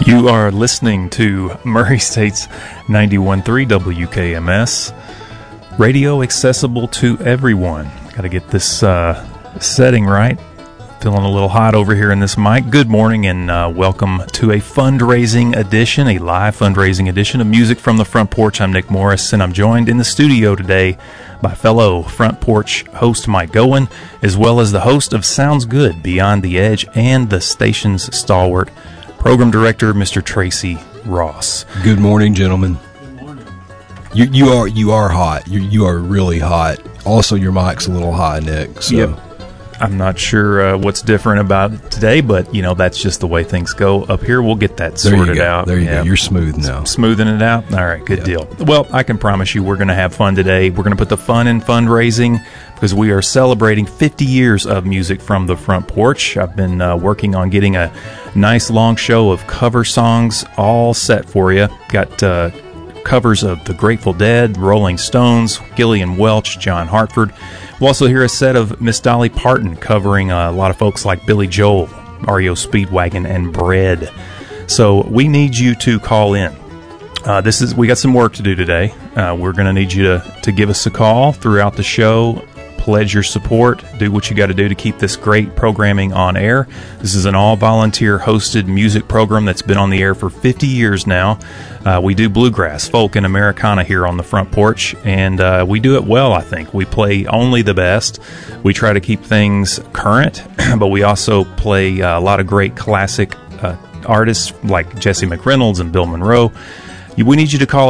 You are listening to Murray State's 91.3 WKMS, radio accessible to everyone. Got to get this setting right. Feeling a little hot over here in this mic. Good morning and welcome to a fundraising edition, a live fundraising edition of Music from the Front Porch. I'm Nick Morris, and I'm joined in the studio today by fellow Front Porch host Mike Gowen, as well as the host of Sounds Good, Beyond the Edge, and the station's stalwart Program Director, Mr. Tracy Ross. Good morning, gentlemen. Good morning. You are hot. You are really hot. Also, your mic's a little high, Nick. So. Yep. I'm not sure what's different about it today, but, you know, that's just the way things go up here. We'll get that sorted out. There you go. You're smooth now. Smoothing it out? All right, good deal. Well, I can promise you we're going to have fun today. We're going to put the fun in fundraising because we are celebrating 50 years of Music from the Front Porch. I've been working on getting a nice long show of cover songs all set for you. Got covers of The Grateful Dead, Rolling Stones, Gillian Welch, John Hartford. We'll also hear a set of Miss Dolly Parton covering a lot of folks like Billy Joel, REO Speedwagon, and Bread. So we need you to call in. We got some work to do today. We're going to need you to give us a call throughout the show. Pledge your support. Do what you got to do to keep this great programming on air. This is an all-volunteer hosted music program that's been on the air for 50 years now. We do bluegrass, folk, and Americana here on the Front Porch, and we do it well, I think. We play only the best. We try to keep things current, but we also play a lot of great classic artists like Jesse McReynolds and Bill Monroe. We need you to call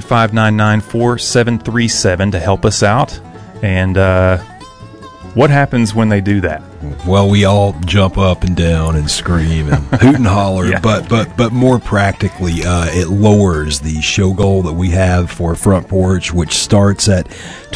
800-599-4737 to help us out. And what happens when they do that? Well, we all jump up and down and scream and hoot and holler, yeah. but more practically, it lowers the show goal that we have for Front Porch, which starts at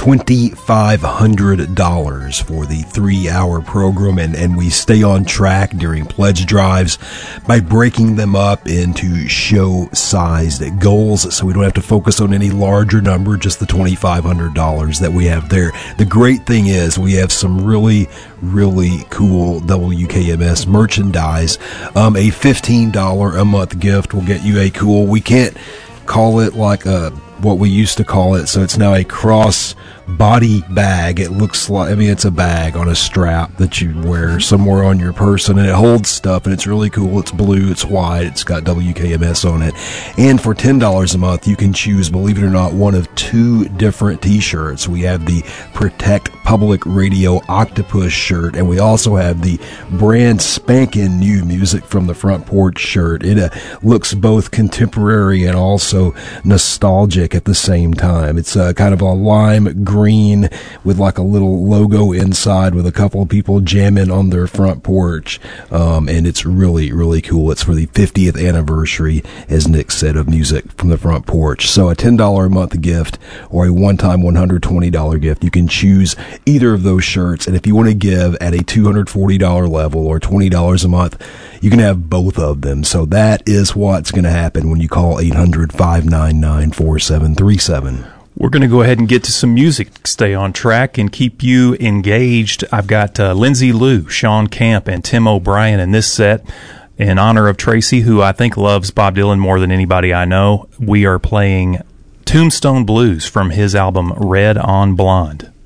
$2,500 for the 3-hour program, and we stay on track during pledge drives by breaking them up into show-sized goals, so we don't have to focus on any larger number, just the $2,500 that we have there. The great thing is we have some really cool WKMS merchandise. A $15 a month gift will get you a cool, we can't call it like what we used to call it, so it's now a cross body bag. It looks like, it's a bag on a strap that you wear somewhere on your person, and it holds stuff, and it's really cool. It's blue, it's white, it's got WKMS on it. And for $10 a month, you can choose, believe it or not, one of 2 different t-shirts. We have the Protect Public Radio Octopus shirt, and we also have the brand spanking new Music from the Front Porch shirt. It looks both contemporary and also nostalgic at the same time. It's kind of a lime green with like a little logo inside with a couple of people jamming on their front porch, and it's really cool. It's for the 50th anniversary, as Nick said, of Music from the Front Porch. So a $10 a month gift or a one-time $120 gift. You can choose either of those shirts, and if you want to give at a $240 level or $20 a month, you can have both of them. So that is what's going to happen when you call 800-599-4737. We're going to go ahead and get to some music, stay on track, and keep you engaged. I've got Lindsay Lou, Sean Camp, and Tim O'Brien in this set. In honor of Tracy, who I think loves Bob Dylan more than anybody I know, we are playing Tombstone Blues from his album Red on Blonde.